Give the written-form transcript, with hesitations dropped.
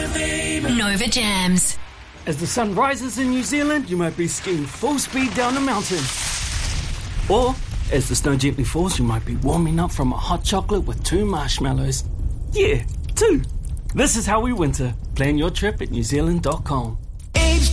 Nova Jams. As the sun rises in New Zealand, you might be skiing full speed down a mountain. Or, as the snow gently falls, you might be warming up from a hot chocolate with 2 marshmallows. Yeah, 2. This is how we winter. Plan your trip at newzealand.com.